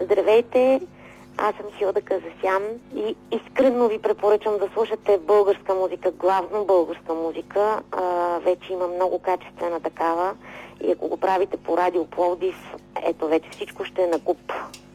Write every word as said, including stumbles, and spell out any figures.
Здравейте, аз съм Хилда Казасян и искрено ви препоръчвам да слушате българска музика, главно българска музика. А, вече има много качествена такава и ако го правите по радио Пловдив, ето вече всичко ще е на куп.